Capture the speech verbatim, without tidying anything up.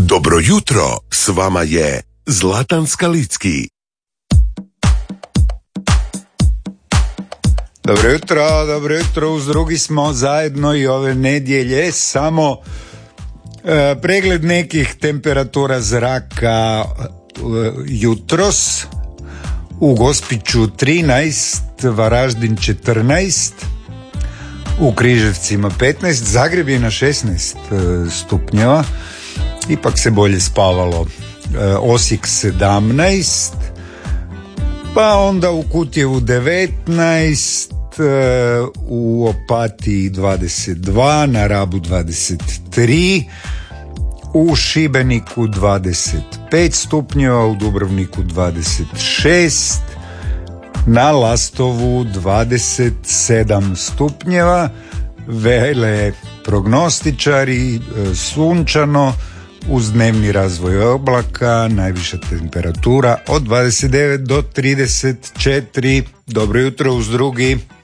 Dobro jutro, s vama je Zlatan Skalicki. Dobro jutro, dobro jutro, uz drugi smo zajedno i ove nedjelje, samo e, pregled nekih temperatura zraka e, jutros. U Gospiću trinaest, Varaždin četrnaest, u Križevcima petnaest, Zagreb je na šesnaest e, stupnjeva, ipak se bolje spavalo. e, Osijek sedamnaest, pa onda u Kutjevu devetnaest, u Opatiji dvadeset dva, na Rabu dvadeset tri, u Šibeniku dvadeset pet stupnjeva, u Dubrovniku dvadeset šest, na Lastovu dvadeset sedam stupnjeva. Vele prognostičari sunčano uz dnevni razvoj oblaka, najviša temperatura od dvadeset devet do trideset četiri. Dobro jutro uz drugi.